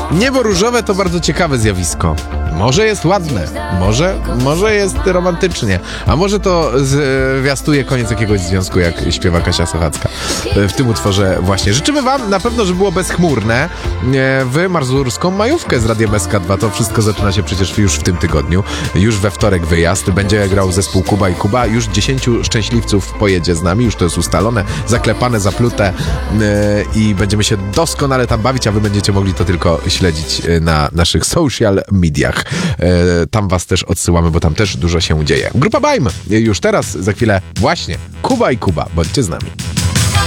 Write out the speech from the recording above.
Niebo różowe to bardzo ciekawe zjawisko. Może jest ładne, może jest romantycznie, a może to zwiastuje koniec jakiegoś związku, jak śpiewa Kasia Sochacka w tym utworze właśnie. Życzymy wam na pewno, żeby było bezchmurne w mazurską majówkę z Radiem SK2. To wszystko zaczyna się przecież już w tym tygodniu. Już we wtorek wyjazd. Będzie grał zespół Kuba i Kuba. Już 10 szczęśliwców pojedzie z nami. Już to jest ustalone, zaklepane, zaplute i będziemy się doskonale tam bawić, a wy będziecie mogli to tylko śledzić na naszych social mediach. Tam was też odsyłamy, bo tam też dużo się dzieje. Grupa Bajm już teraz, za chwilę właśnie Kuba i Kuba. Bądźcie z nami.